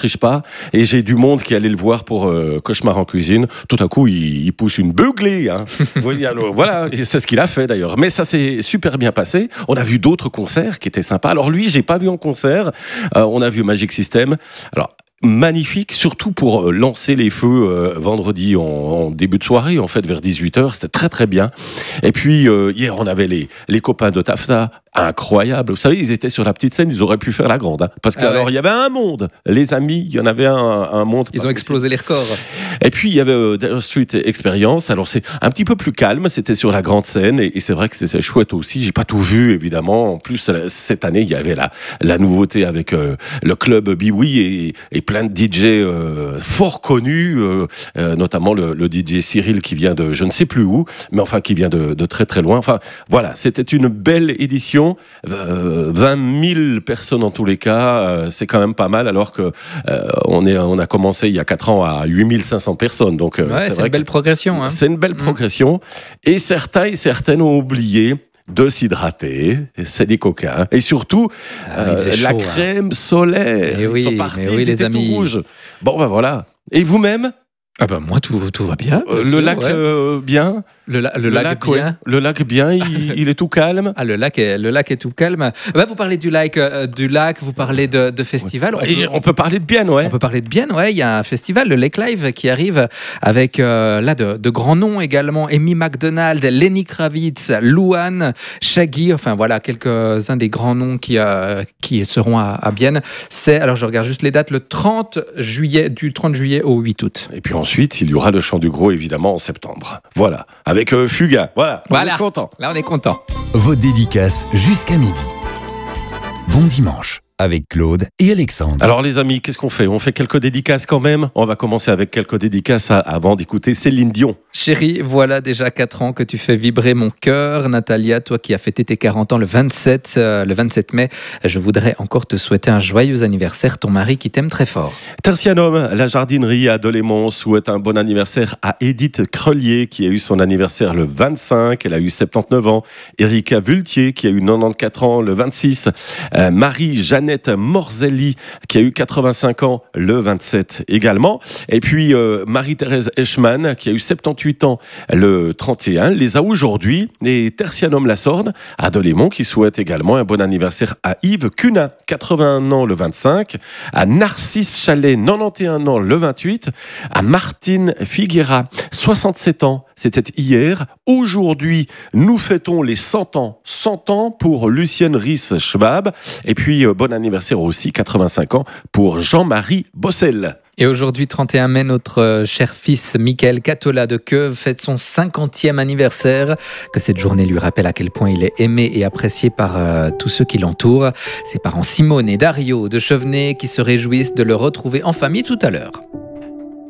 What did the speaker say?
triche pas. Et j'ai du monde qui allait le voir pour Cauchemar en cuisine. Tout à coup, il pousse une beuglée. Hein. Oui, alors, voilà, et c'est ce qu'il a fait d'ailleurs. Mais ça s'est super bien passé. On a vu d'autres concerts qui étaient sympas. Alors lui, j'ai pas vu en concert. On a vu Magic System. Alors, magnifique, surtout pour lancer les feux vendredi en début de soirée, en fait, vers 18h. C'était très, très bien. Et puis, hier, on avait les copains de Tafta. Incroyable. Vous savez, ils étaient sur la petite scène, ils auraient pu faire la grande. Hein, parce qu'alors, il y avait un monde. Les amis, il y en avait un monde. Ils ont explosé les records. Et puis, il y avait Dire Street Experience. Alors, c'est un petit peu plus calme. C'était sur la grande scène. Et c'est vrai que c'était chouette aussi. J'ai pas tout vu, évidemment. En plus, cette année, il y avait la nouveauté avec le club Biwi et plein de DJ fort connus, notamment le DJ Cyril qui vient de je ne sais plus où, mais enfin qui vient de très très loin. Enfin, voilà, c'était une belle édition. 20 000 personnes en tous les cas, c'est quand même pas mal, alors que on a commencé il y a 4 ans à 8 500 personnes. Donc, c'est une belle progression. Hein. C'est une belle progression. Et certains et certaines ont oublié de s'hydrater, c'est des coquins. Et surtout, la crème solaire. Ils sont partis, ils étaient les amis. tout rouges. Bon, ben voilà. Et vous-même ? Ah ben moi, tout va bien. Le lac, bien. Le lac bien. Ouais. Le lac bien, il est tout calme. Ah, le lac est tout calme. Bah, vous parlez du lac, vous parlez de festival. Ouais. On peut parler de Bienne, ouais. On peut parler de Bienne, ouais. Il y a un festival, le Lake Live, qui arrive avec de grands noms également. Amy McDonald, Lenny Kravitz, Louane, Shaggy. Enfin voilà, quelques-uns des grands noms qui seront à Bienne. Alors je regarde juste les dates, du 30 juillet au 8 août. Et puis ensuite, il y aura le Chant du Gros, évidemment, en septembre. Voilà. Avec Fugain. Voilà. On est content. Là, on est content. Vos dédicaces jusqu'à midi. Bon dimanche avec Claude et Alexandre. Alors les amis, qu'est-ce qu'on fait ? On fait quelques dédicaces quand même. On va commencer avec quelques dédicaces avant d'écouter Céline Dion. Chérie, voilà déjà 4 ans que tu fais vibrer mon cœur. Natalia, toi qui as fêté tes 40 ans le 27 mai, je voudrais encore te souhaiter un joyeux anniversaire, ton mari qui t'aime très fort. Tertianum, la jardinerie à Delémont souhaite un bon anniversaire à Edith Crelier qui a eu son anniversaire le 25, elle a eu 79 ans. Erika Vultier qui a eu 94 ans le 26. Marie-Jeannette Morzelli qui a eu 85 ans le 27 également. Et puis Marie-Thérèse Eschmann qui a eu 78 ans le 31. Les a aujourd'hui. Et Tertianum Lasorne à Delémont qui souhaite également un bon anniversaire à Yves Cunat, 81 ans le 25. À Narcisse Chalet, 91 ans le 28. À Martine Figuera, 67 ans. C'était hier. Aujourd'hui, nous fêtons les 100 ans. 100 ans pour Lucienne Risse-Schwab. Et puis, bon anniversaire aussi, 85 ans, pour Jean-Marie Bossel. Et aujourd'hui, 31 mai, notre cher fils Michael Catola de Queuve fête son 50e anniversaire. Que cette journée lui rappelle à quel point il est aimé et apprécié par tous ceux qui l'entourent. Ses parents Simone et Dario de Chevenay qui se réjouissent de le retrouver en famille tout à l'heure.